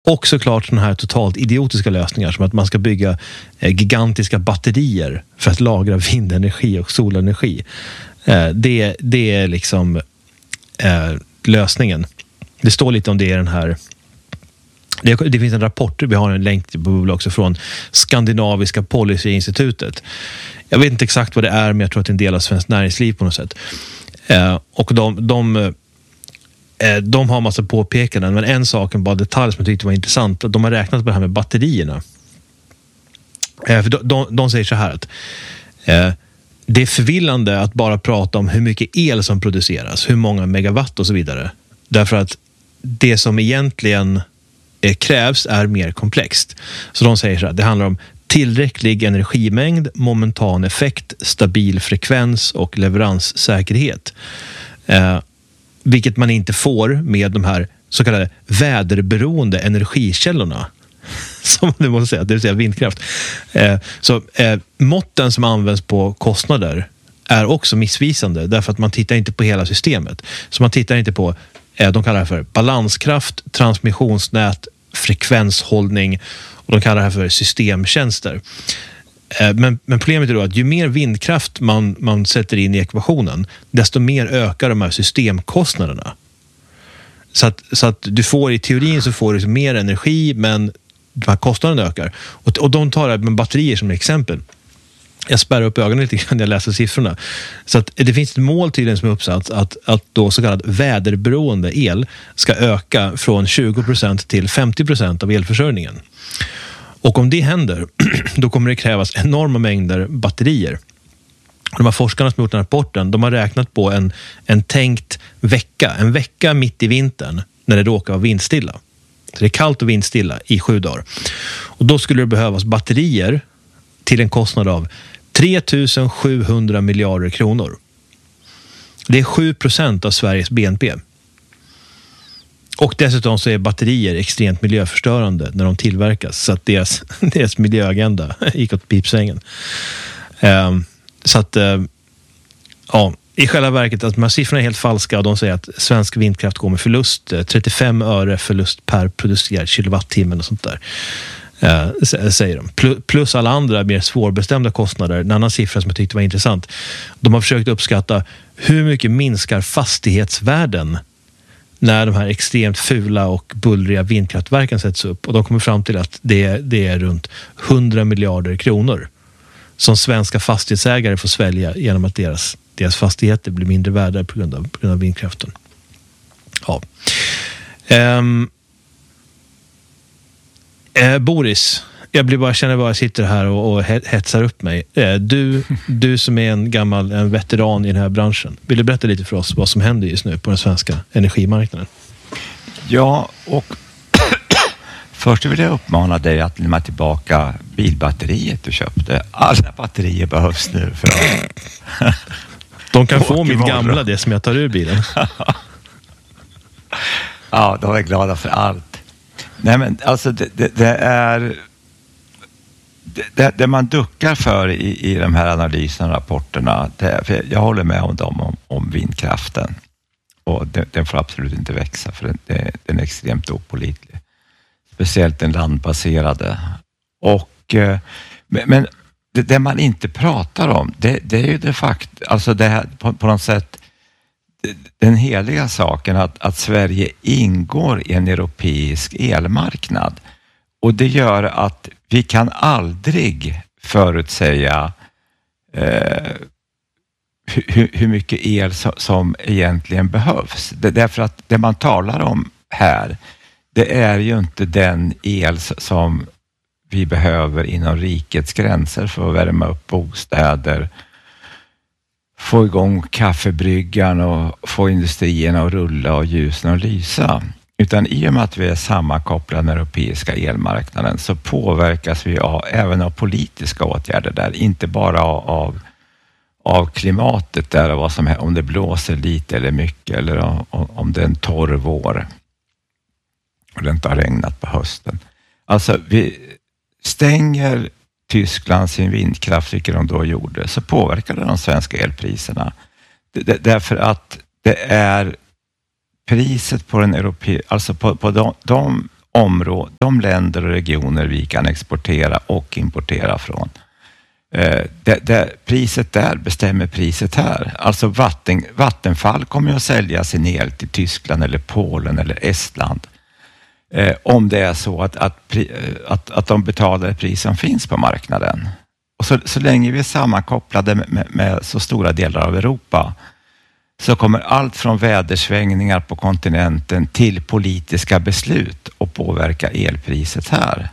Och såklart sådana här totalt idiotiska lösningar som att man ska bygga gigantiska batterier för att lagra vindenergi och solenergi. Det är liksom lösningen. Det står lite om det i den här. Det finns en rapport, vi har en länk på Google också, från Skandinaviska Policyinstitutet. Jag vet inte exakt vad det är, men jag tror att det är en del av svenskt näringsliv på något sätt. Och de har massa påpekanden, men en sak, bara detalj som jag tyckte var intressant, att de har räknat på det här med batterierna. För de säger så här att det är förvillande att bara prata om hur mycket el som produceras, hur många megawatt och så vidare. Därför att det som egentligen krävs är mer komplext. Så de säger så här, det handlar om tillräcklig energimängd, momentan effekt, stabil frekvens och leveranssäkerhet. Vilket man inte får med de här så kallade väderberoende energikällorna. Som man måste säga, det vill säga vindkraft. Måtten som används på kostnader är också missvisande, därför att man tittar inte på hela systemet. Så man tittar inte på, de kallar det för balanskraft, transmissionsnät, frekvenshållning, och de kallar det här för systemtjänster. Men problemet är då att ju mer vindkraft man sätter in i ekvationen, desto mer ökar de här systemkostnaderna. Så att du får, i teorin så får du mer energi, men de här kostnaderna ökar. Och de tar det med batterier som exempel. Jag spärrar upp ögonen lite grann när jag läser siffrorna. Så att det finns ett mål tydligen som är uppsatt att då så kallad väderberoende el ska öka från 20% till 50% av elförsörjningen. Och om det händer, då kommer det krävas enorma mängder batterier. De här forskarna som gjort den här rapporten, de har räknat på en tänkt vecka. En vecka mitt i vintern när det råkar vara vindstilla. Så det är kallt och vindstilla i 7 dagar. Och då skulle det behövas batterier till en kostnad av 3 700 miljarder kronor. Det är 7% av Sveriges BNP. Och dessutom så är batterier extremt miljöförstörande när de tillverkas. Så att deras miljöagenda gick åt pipsvängen. Så att, ja, i själva verket att de här siffrorna är helt falska, och de säger att svensk vindkraft går med förlust, 35 öre förlust per producerad kilowattimme och sånt där. Säger de. Plus alla andra mer svårbestämda kostnader. En annan siffra som jag tyckte var intressant. De har försökt uppskatta hur mycket minskar fastighetsvärden när de här extremt fula och bullriga vindkraftverken sätts upp. Och de kommer fram till att det är runt 100 miljarder kronor som svenska fastighetsägare får svälja genom att deras fastigheter blir mindre värda på grund av vindkraften. Ja. Boris, jag känner bara jag sitter här och hetsar upp mig. Du som är en veteran i den här branschen, vill du berätta lite för oss vad som händer just nu på den svenska energimarknaden? Ja, och först vill jag uppmana dig att lämna tillbaka bilbatteriet du köpte. Alla batterier behövs nu för att... De kan få mitt gamla, det som jag tar ur bilen. Ja, de är glada för allt. Nej, men alltså det är det man duckar för i de här analyserna och rapporterna. För jag håller med om dem om vindkraften. Och den får absolut inte växa, för den är extremt opålitlig. Speciellt den landbaserade. Men det man inte pratar om, det är ju det fakt, alltså det här på något sätt den heliga saken att Sverige ingår i en europeisk elmarknad. Och det gör att vi kan aldrig förutsäga hur mycket el som egentligen behövs. Därför att det man talar om här, det är ju inte den el som vi behöver inom rikets gränser för att värma upp bostäder, få igång kaffebryggan och få industrierna att rulla och ljusen att lysa. Utan i och med att vi är sammankopplade med den europeiska elmarknaden så påverkas vi även av politiska åtgärder där. Inte bara av klimatet där och vad som är, om det blåser lite eller mycket, eller om det är en torr vår och det inte har regnat på hösten. Alltså vi stänger Tyskland sin vindkraft, vilket de då gjorde, så påverkar det de svenska elpriserna. Därför att det är priset på den alltså på de de länder och regioner vi kan exportera och importera från. Priset där bestämmer priset här. Alltså Vattenfall kommer att sälja sin el till Tyskland eller Polen eller Estland. Om det är så att de betalar det pris som finns på marknaden. Och så länge vi är sammankopplade med så stora delar av Europa, så kommer allt från vädersvängningar på kontinenten till politiska beslut att påverka elpriset här.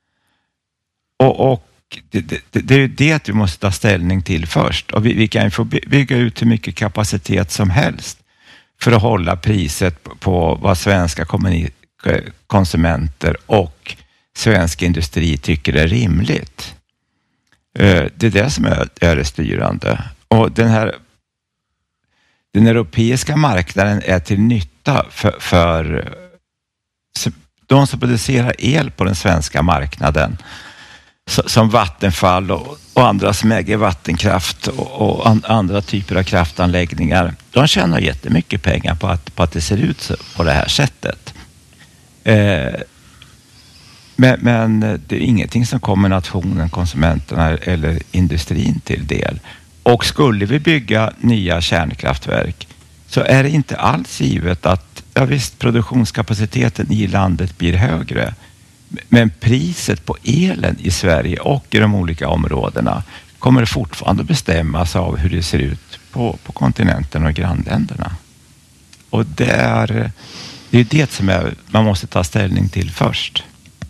Och det är ju det vi måste ta ställning till först. Och vi kan ju få bygga ut hur mycket kapacitet som helst för att hålla priset på vad svenska konsumenter och svensk industri tycker är rimligt. Det är det som är det styrande. Och den europeiska marknaden är till nytta för de som producerar el på den svenska marknaden, som Vattenfall och andra som äger vattenkraft och andra typer av kraftanläggningar. De tjänar jättemycket pengar på att det ser ut på det här sättet. Men det är ingenting som kommer nationen, konsumenterna eller industrin till del. Och skulle vi bygga nya kärnkraftverk, så är det inte alls givet att, ja visst, produktionskapaciteten i landet blir högre. Men priset på elen i Sverige och i de olika områdena kommer fortfarande bestämmas av hur det ser ut på kontinenten och grannländerna. Och det är det som man måste ta ställning till först.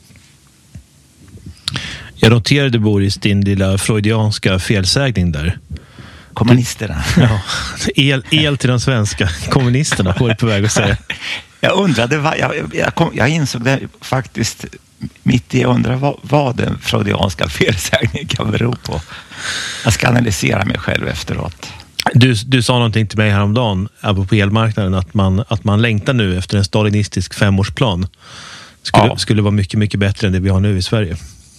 Jag noterade, Boris, din lilla freudianska felsägning där. Kommunisterna. Ja, el till de svenska kommunisterna var du på väg att säga. Jag undrade, jag insåg det faktiskt mitt i, jag undrar vad den freudianska felsägningen kan bero på. Jag ska analysera mig själv efteråt. Du sa någonting till mig häromdagen på elmarknaden att man längtar nu efter en stalinistisk 5-årsplan. Skulle vara mycket, mycket bättre än det vi har nu i Sverige.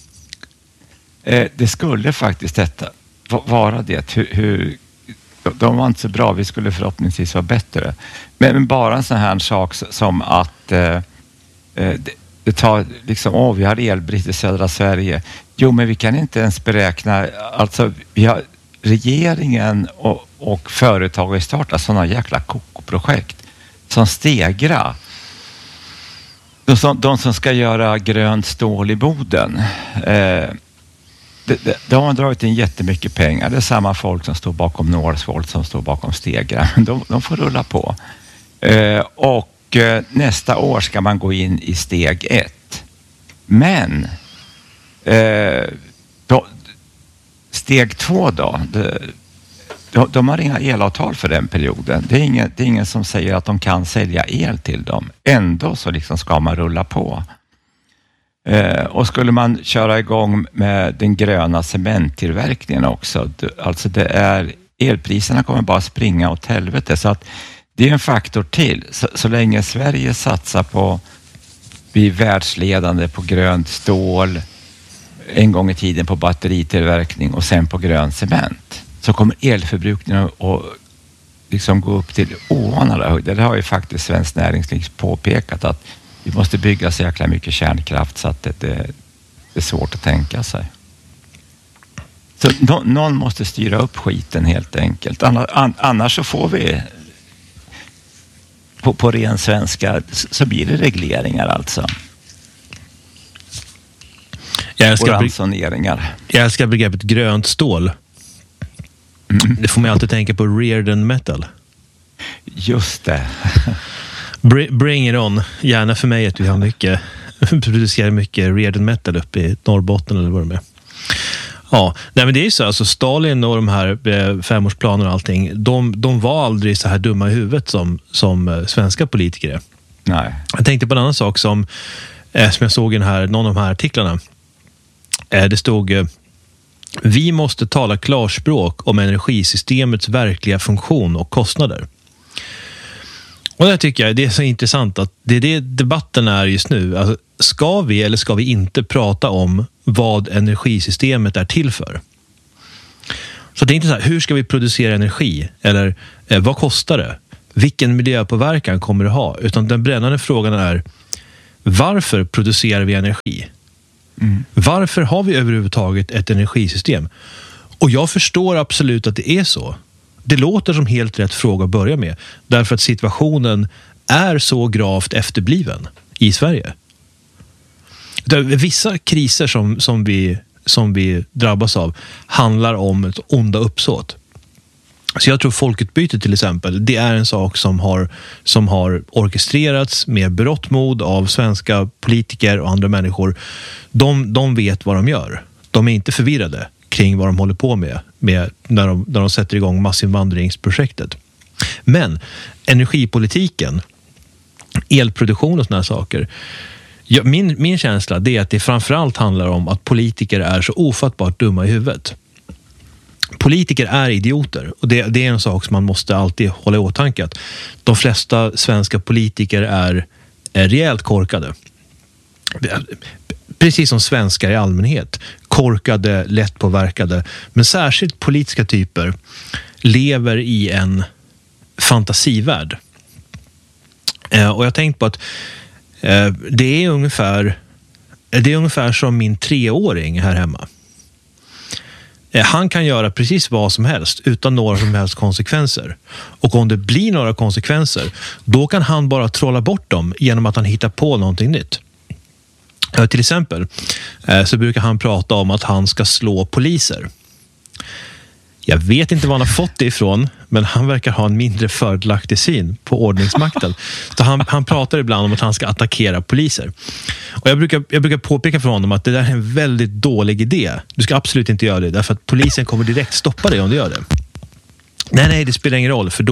Det skulle faktiskt vara det. De var inte så bra, vi skulle förhoppningsvis vara bättre. Men bara en sån här sak som att det tar liksom, vi har elbrist i södra Sverige. Jo, men vi kan inte ens beräkna, alltså vi har regeringen och företag har startat sådana jäkla kokoprojekt som Stegra. De som ska göra grönt stål i Boden. De har dragit in jättemycket pengar. Det är samma folk som står bakom Northvolt som står bakom Stegra. De får rulla på. Och nästa år ska man gå in i steg 1. Men steg 2 då? De har inga elavtal för den perioden. Det är ingen som säger att de kan sälja el till dem. Ändå så liksom ska man rulla på. Och skulle man köra igång med den gröna cementtillverkningen också, alltså elpriserna kommer bara springa åt helvete, så att det är en faktor till. Så länge Sverige satsar på, vi är världsledande på grönt stål, en gång i tiden på batteritillverkning och sen på grön cement, så kommer elförbrukningen att liksom gå upp till oanade höjder. Det har ju faktiskt Svenskt Näringsliv påpekat, att vi måste bygga så jäkla mycket kärnkraft så att det är svårt att tänka sig. Så någon måste styra upp skiten helt enkelt. Annars så får vi på ren svenska så blir det regleringar alltså. Och ransoneringar. Jag älskar begreppet grönt stål. Det får mig alltid tänka på Rearden Metal. Just det. Bring it on. Gärna för mig att vi har producerar mycket Rearden Metal uppe i Norrbotten eller vad det är. Ja, nej, men det är ju så. Alltså Stalin och de här 5-årsplanerna och allting, de var aldrig så här dumma i huvudet som svenska politiker är. Nej. Jag tänkte på en annan sak som jag såg i någon av de här artiklarna. Det stod: vi måste tala klarspråk om energisystemets verkliga funktion och kostnader. Och det tycker jag det är så intressant att det är det debatten är just nu. Alltså, ska vi eller ska vi inte prata om vad energisystemet är till för? Så det är inte så här, hur ska vi producera energi? Eller vad kostar det? Vilken miljöpåverkan kommer det ha? Utan den brännande frågan är, Varför producerar vi energi? Varför har vi överhuvudtaget ett energisystem? Och jag förstår absolut att det är så. Det låter som helt rätt fråga att börja med. Därför att situationen är så gravt efterbliven i Sverige. Vissa kriser som vi drabbas av handlar om ett onda uppsåt. Så jag tror folkutbyte till exempel, det är en sak som har orkestrerats med berått mod av svenska politiker och andra människor. De vet vad de gör. De är inte förvirrade kring vad de håller på med när de sätter igång massinvandringsprojektet. Men energipolitiken, elproduktion och såna här saker, min känsla det är att det framförallt handlar om att politiker är så ofattbart dumma i huvudet. Politiker är idioter och det är en sak som man måste alltid hålla i åtanke. Att de flesta svenska politiker är rejält korkade. Precis som svenskar i allmänhet. Korkade, lättpåverkade. Men särskilt politiska typer lever i en fantasivärld. Och jag tänkte på att det är ungefär som min 3-åring här hemma. Han kan göra precis vad som helst utan några som helst konsekvenser. Och om det blir några konsekvenser, då kan han bara trolla bort dem genom att han hittar på någonting nytt. Till exempel så brukar han prata om att han ska slå poliser. Jag vet inte var han har fått det ifrån, men han verkar ha en mindre fördelaktig syn på ordningsmakten. Så han pratar ibland om att han ska attackera poliser. Och jag brukar påpeka för honom att det där är en väldigt dålig idé. Du ska absolut inte göra det, därför att polisen kommer direkt stoppa dig om du gör det. Nej, det spelar ingen roll, för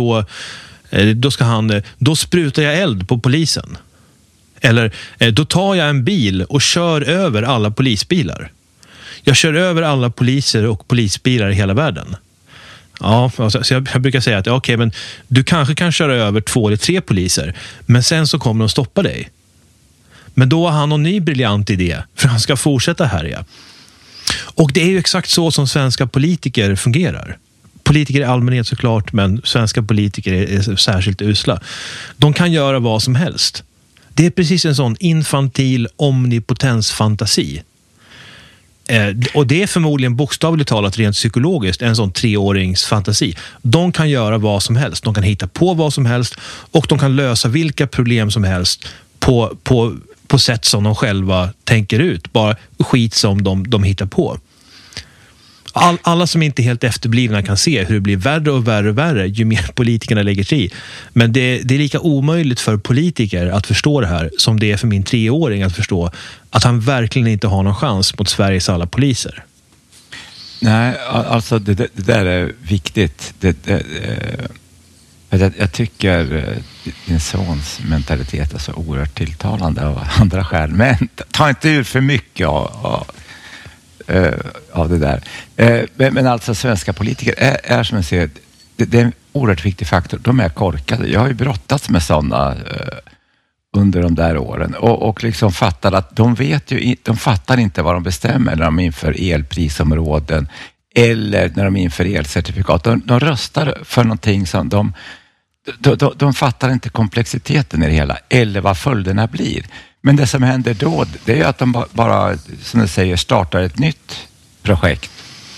då sprutar jag eld på polisen. Eller då tar jag en bil och kör över alla polisbilar. Jag kör över alla poliser och polisbilar i hela världen. Ja, så jag brukar säga att okej, men du kanske kan köra över 2 eller 3 poliser, men sen så kommer de stoppa dig. Men då har han någon ny briljant idé, för han ska fortsätta härja. Och det är ju exakt så som svenska politiker fungerar. Politiker i allmänhet såklart, men svenska politiker är särskilt usla. De kan göra vad som helst. Det är precis en sån infantil omnipotensfantasi. Och det är förmodligen bokstavligt talat rent psykologiskt en sån 3-årings fantasi. De kan göra vad som helst. De kan hitta på vad som helst och de kan lösa vilka problem som helst på sätt som de själva tänker ut. Bara skit som de hittar på. Alla som inte är helt efterblivna kan se hur det blir värre och värre och värre ju mer politikerna lägger sig i. Men det är lika omöjligt för politiker att förstå det här som det är för min 3-åring att förstå att han verkligen inte har någon chans mot Sveriges alla poliser. Nej, alltså det där är viktigt. Jag tycker din sons mentalitet är så oerhört tilltalande av andra skäl. Men ta inte ur för mycket av det där. Men alltså svenska politiker är som jag säger, det är en oerhört viktig faktor. De är korkade. Jag har ju brottats med sådana under de där åren och liksom fattar att de fattar inte vad de bestämmer när de inför elprisområden eller när de inför elcertifikat. De röstar för någonting som de fattar inte komplexiteten i det hela eller vad följderna blir. Men det som händer då, det är att de bara, som du säger, startar ett nytt projekt.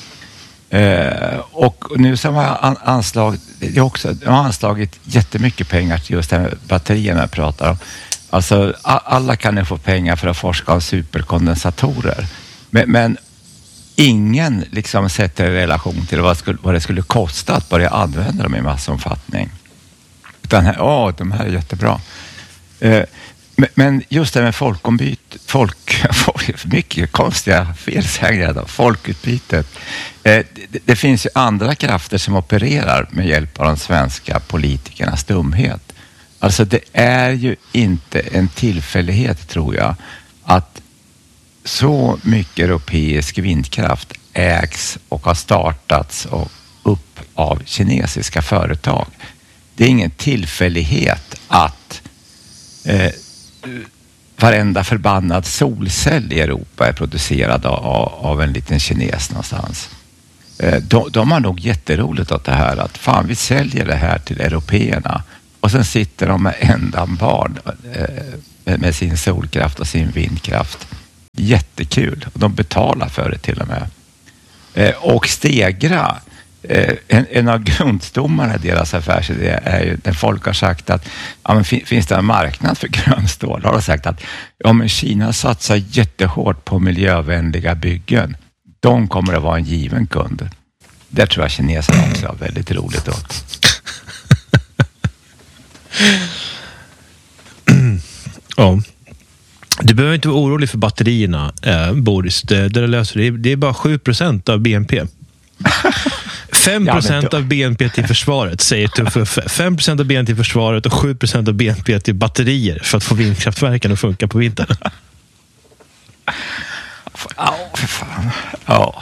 Och nu så har anslagit jättemycket pengar till just de här batterierna jag pratar om. Alltså alla kan ju få pengar för att forska om superkondensatorer. Men ingen liksom sätter i relation till vad det skulle kosta att börja använda dem i massomfattning. Utan de här är jättebra. Men just det med mycket konstiga felsägningar då, folkutbytet. Det finns ju andra krafter som opererar med hjälp av de svenska politikernas dumhet. Alltså det är ju inte en tillfällighet, tror jag, att så mycket europeisk vindkraft ägs och har startats upp av kinesiska företag. Det är ingen tillfällighet att varenda förbannad solcell i Europa är producerad av en liten kines någonstans. De har nog jätteroligt åt det här att fan, vi säljer det här till européerna och sen sitter de med ändan barn med sin solkraft och sin vindkraft. Jättekul. Och de betalar för det till och med. Och Stegra, en av grundstommarna i deras affärsidé är ju när folk har sagt att finns det en marknad för grönstål? Har de sagt att men Kina satsar jättehårt på miljövänliga byggen. De kommer att vara en given kund. Det tror jag kineserna också har väldigt roligt åt. Ja. Du behöver inte vara orolig för batterierna, Boris. Det löser det. Det är bara 7% av BNP. 5% av BNP till försvaret, säger TUFF. 5% av BNP till försvaret och 7% av BNP till batterier för att få vindkraftverken att funka på vintern. För fan. Ja.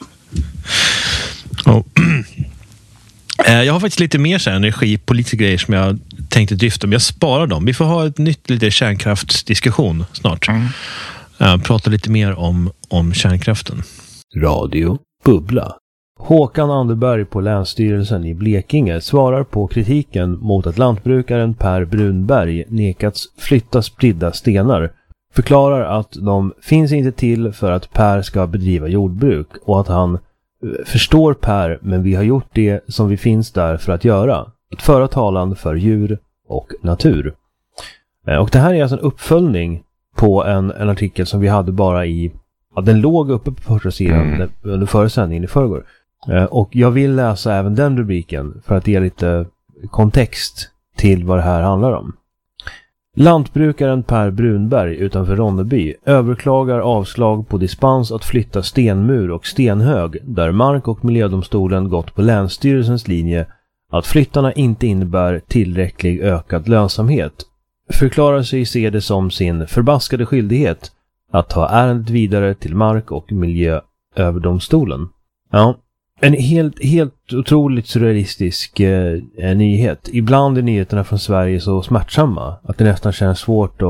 Jag har faktiskt lite mer så här energipolitiska grejer som jag tänkte drifta, men jag sparar dem. Vi får ha ett nytt lite kärnkraftsdiskussion snart. Prata lite mer om kärnkraften. Radio Bubbla. Håkan Anderberg på Länsstyrelsen i Blekinge svarar på kritiken mot att lantbrukaren Per Brunberg nekats flytta spridda stenar. Förklarar att de finns inte till för att Per ska bedriva jordbruk och att han förstår Per, men vi har gjort det som vi finns där för att göra. Att föra talan för djur och natur. Och det här är alltså en uppföljning på en artikel som vi hade bara i... Ja, den låg uppe på första sidan under föresändningen i förrgår. Och jag vill läsa även den rubriken för att ge lite kontext till vad det här handlar om. Lantbrukaren Per Brunberg utanför Ronneby överklagar avslag på dispens att flytta stenmur och stenhög där Mark- och miljödomstolen gått på Länsstyrelsens linje att flyttarna inte innebär tillräcklig ökad lönsamhet. Förklarar sig se det som sin förbaskade skyldighet att ta ärendet vidare till Mark- och miljööverdomstolen. Ja, en helt otroligt surrealistisk nyhet. Ibland är nyheterna från Sverige så smärtsamma att det nästan känns svårt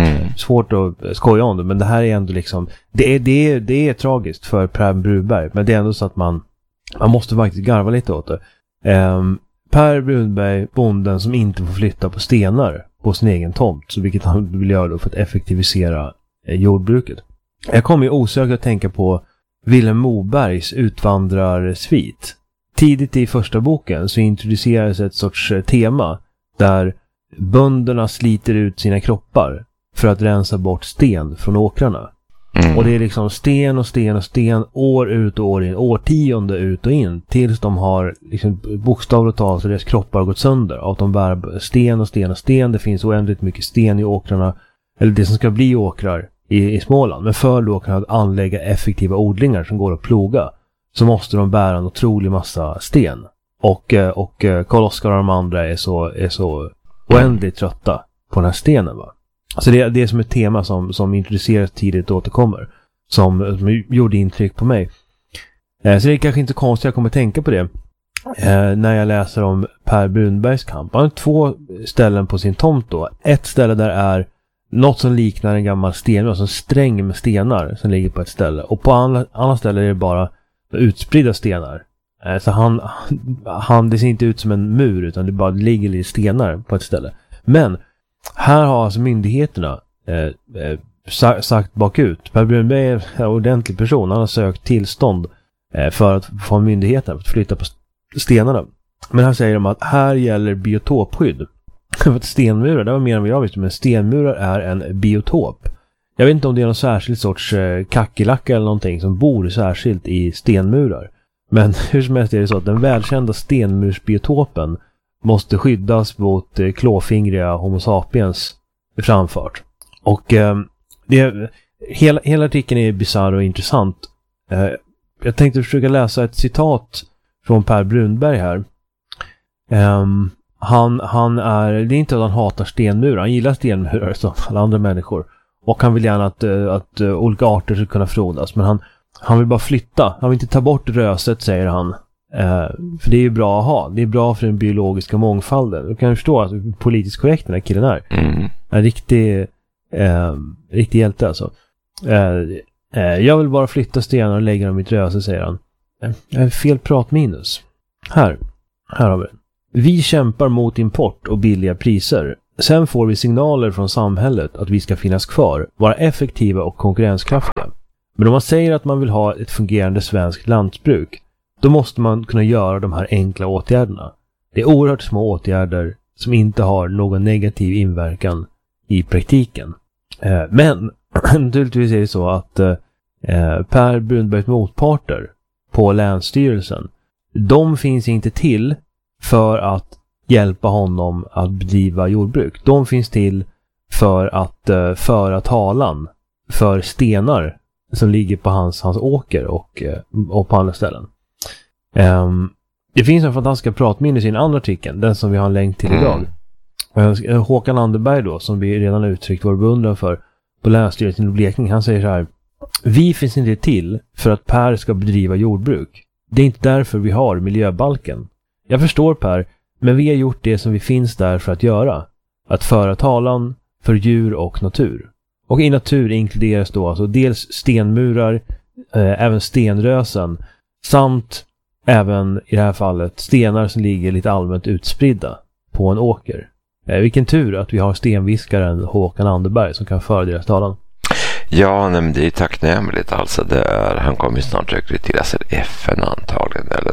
att skoja om det. Men det här är ändå liksom, det är tragiskt för Per Brunberg, men det är ändå så att man måste faktiskt garva lite åt det. Per Brunberg, bonden som inte får flytta på stenar på sin egen tomt, så vilket han vill göra då för att effektivisera jordbruket. Jag kommer ju osökt att tänka på Vilhelm Mobergs utvandrarsvit. Tidigt i första boken så introduceras ett sorts tema där bönderna sliter ut sina kroppar för att rensa bort sten från åkrarna. Och det är liksom sten och sten och sten år ut och år in, årtionde ut och in, tills de har liksom bokstavligt talat så deras kroppar har gått sönder av att de bär sten och sten och sten. Det finns oändligt mycket sten i åkrarna, eller det som ska bli åkrar i Småland. Men för då kan anlägga effektiva odlingar som går att ploga, så måste de bära en otrolig massa sten. Och Karl-Oskar och de andra är så oändligt trötta på den här stenen, va. Så det är som ett tema som introduceras tidigt och återkommer. Som gjorde intryck på mig. Så det är kanske inte konstigt jag kommer tänka på det. När jag läser om Per Brunbergs kamp. Han har 2 ställen på sin tomt då. Ett ställe där är något som liknar en gammal sten, alltså en sträng med stenar som ligger på ett ställe. Och på andra ställen är det bara utspridda stenar. Så han det ser inte ut som en mur, utan det bara ligger lite stenar på ett ställe. Men här har alltså myndigheterna sagt bakut. Per Brunberg är en ordentlig person. Han har sökt tillstånd för att få myndigheterna att flytta på stenarna. Men här säger de att här gäller biotopskydd. För att stenmurar, det var mer än vad jag visste, men stenmurar är en biotop. Jag vet inte om det är någon särskild sorts kackerlacka eller någonting som bor särskilt i stenmurar. Men hur som helst är det så att den välkända stenmursbiotopen måste skyddas mot klåfingriga Homo sapiens framfart. Och hela artikeln är bizarr och intressant. Jag tänkte försöka läsa ett citat från Per Brunberg här. Det är inte att han hatar stenmurar. Han gillar stenmurar som alla andra människor. Och han vill gärna att olika arter ska kunna frodas. Men han vill bara flytta. Han vill inte ta bort röset, säger han. För det är ju bra att ha. Det är bra för den biologiska mångfalden. Du kan förstå att politiskt korrekt den här killen är. En riktig hjälte alltså. Jag vill bara flytta stenar och lägga dem i ett röse, säger han. Fel pratminus. Här har vi den. Vi kämpar mot import och billiga priser. Sen får vi signaler från samhället att vi ska finnas kvar, vara effektiva och konkurrenskraftiga. Men om man säger att man vill ha ett fungerande svenskt lantbruk, då måste man kunna göra de här enkla åtgärderna. Det är oerhört små åtgärder som inte har någon negativ inverkan i praktiken. Men naturligtvis är det så att Per Brunbergs motparter på Länsstyrelsen, de finns inte till för att hjälpa honom att bedriva jordbruk. De finns till för att föra talan för stenar som ligger på hans åker och på andra ställen. Det finns en fantastisk pratminne i sin andra artikel, den som vi har en länk till idag. Håkan Anderberg då, som vi redan uttryckt vår beundran för på Länsstyrelsen i Blekinge, han säger så här: vi finns inte till för att Per ska bedriva jordbruk. Det är inte därför vi har miljöbalken. Jag förstår Per, men vi har gjort det som vi finns där för att göra. Att föra talan för djur och natur. Och i natur inkluderas då alltså dels stenmurar, även stenrösen, samt även i det här fallet stenar som ligger lite allmänt utspridda på en åker. Vilken tur att vi har stenviskaren Håkan Anderberg som kan föra deras talan. Ja, men det är tacknämligt alltså. Han kommer ju snart rekryteras till FN antagligen eller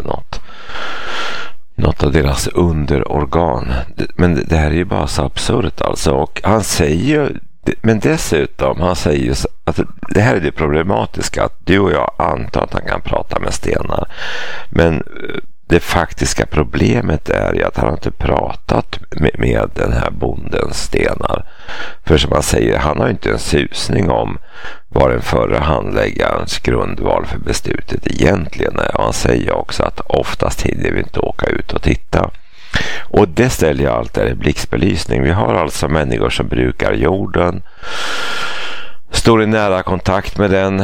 något av deras underorgan. Men det här är ju bara så absurt alltså. Och han säger ju, men dessutom, han säger ju att det här är det problematiska, att du och jag antar att han kan prata med stenar. Men det faktiska problemet är ju att han inte pratat med den här bondens stenar. För som han säger, han har inte en susning om vad den förra handläggarens grundval för beslutet egentligen är. Och han säger också att oftast hinner vi inte åka ut och titta. Och det ställer jag allt där i blixtbelysning. Vi har alltså människor som brukar jorden, står i nära kontakt med den.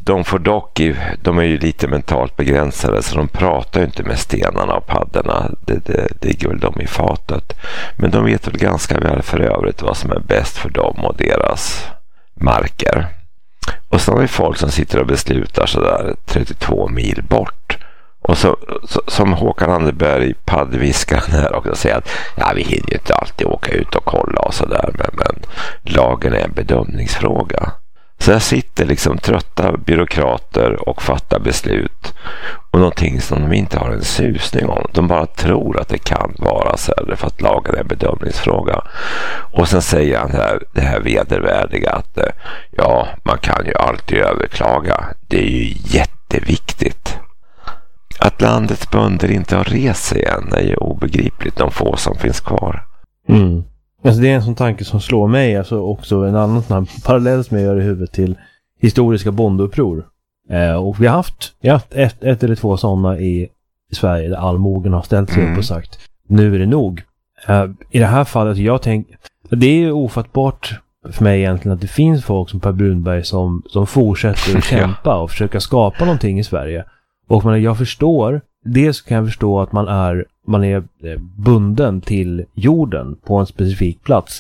De är ju lite mentalt begränsade, så de pratar ju inte med stenarna och paddorna. Det ligger väl de i fatet. Men de vet väl ganska väl för övrigt vad som är bäst för dem och deras marker. Och så har vi folk som sitter och beslutar sådär 32 mil bort. Och så som Håkan Anderberg, paddviskaren här, och säger att ja, vi hinner ju inte alltid åka ut och kolla och sådär, men lagen är en bedömningsfråga. Så här sitter liksom trötta byråkrater och fattar beslut och någonting som de inte har en susning om. De bara tror att det kan vara så här för att lagen är en bedömningsfråga. Och sen säger han det här vedervärdiga att ja, man kan ju alltid överklaga. Det är ju jätteviktigt. Att landets bönder inte har rest sig än är ju obegripligt, de få som finns kvar. Alltså det är en sån tanke som slår mig, alltså också en annan sån här parallell som jag gör i huvudet till historiska bondeuppror. Och vi har haft ett eller två sådana i Sverige där allmogen har ställt sig upp och sagt nu är det nog. I det här fallet, jag tänker, det är ju ofattbart för mig egentligen att det finns folk som Per Brunberg som fortsätter att kämpa och försöka skapa någonting i Sverige. Och jag förstår, dels kan jag förstå att man är bunden till jorden på en specifik plats.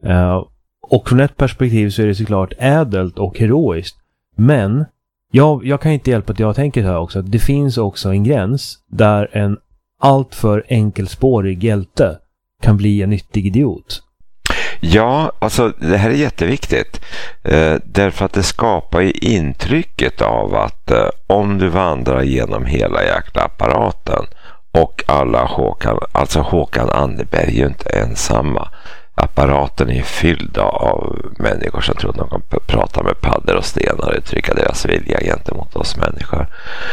Och från ett perspektiv så är det såklart ädelt och heroiskt. Men jag kan inte hjälpa att jag tänker här också att det finns också en gräns där en alltför enkelspårig hjälte kan bli en nyttig idiot. Ja, alltså det här är jätteviktigt. Därför att det skapar ju intrycket av att om du vandrar genom hela jäkla apparaten och alla Håkan Anderberg är ju inte ensamma. Apparaten är fylld av människor som tror att de kan prata med paddor och stenar och uttrycka deras vilja gentemot oss människor.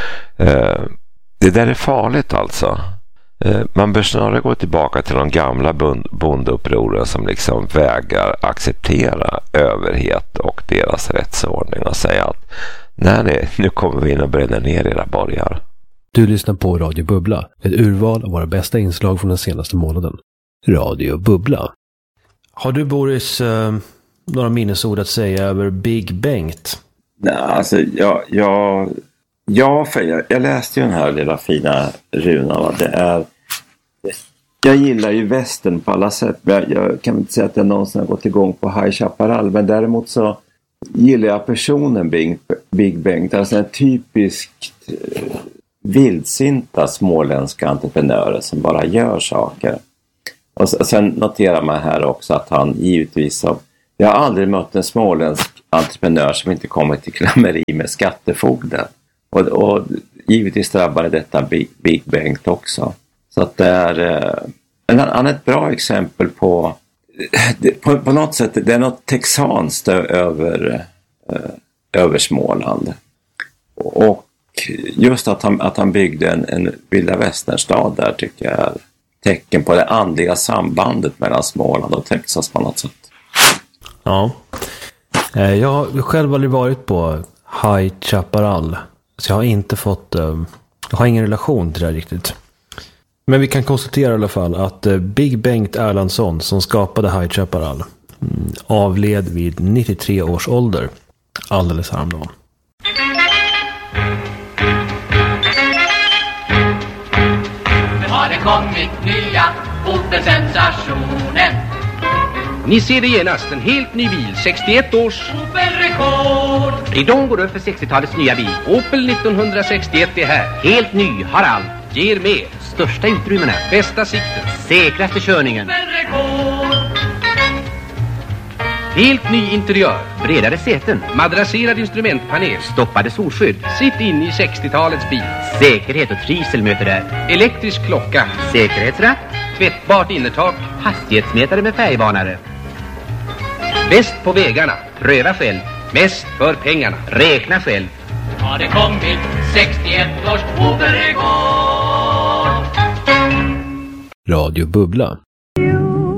Det där är farligt alltså. Man bör snarare gå tillbaka till de gamla bondeupproren som liksom vägrar acceptera överhet och deras rättsordning och säga att nej, nu kommer vi in och bränner ner era borgar. Du lyssnar på Radio Bubbla, ett urval av våra bästa inslag från den senaste månaden. Radio Bubbla. Har du, Boris, några minnesord att säga över Big Bengt? Nej, alltså jag läste ju den här lilla fina runan. Jag gillar ju västern på alla sätt. Men jag kan inte säga att jag någonsin har gått igång på High Chaparral. Men däremot så gillar jag personen Big Bengt. Alltså en typiskt vildsinta småländska entreprenörer som bara gör saker. Och sen noterar man här också att han givetvis jag har aldrig mött en småländsk entreprenör som inte kommit till klammeri med skattefogden. Och givetvis drabbade detta Big Bengt också. Så att det är han är ett bra exempel på något sätt, det är något texanskt över Småland. Och just att han byggde en vilda västernstad där tycker jag är tecken på det andliga sambandet mellan Småland och Texas på något sätt. Ja. Jag har själv aldrig varit på High Chaparral. Så jag har inte fått... Jag har ingen relation till det riktigt. Men vi kan konstatera i alla fall att Big Bengt Erlandsson som skapade High Chaparral avled vid 93 års ålder alldeles häromdagen. Nu har det kommit nya Opel-sensationen. Ni ser det genast, en helt ny bil, 61 års Opel-rekord. Ridån går upp för 60-talets nya bil. Opel 1961 är här, helt ny, har allt, ger mer. Största utrymmena, bästa sikten, säkraste körningen. Opel-rekord. Helt ny interiör, bredare säten, madrasserad instrumentpanel, stoppade solskydd. Sitt in i 60-talets bil. Säkerhet och trivsel möter där. Elektrisk klocka, säkerhetsratt, tvättbart innertak, hastighetsmätare med färgvarnare. Bäst på vägarna, pröva själv. Mest för pengarna, räkna själv. Har det kommit 61 års Opel-rekord. Radio Bubbla.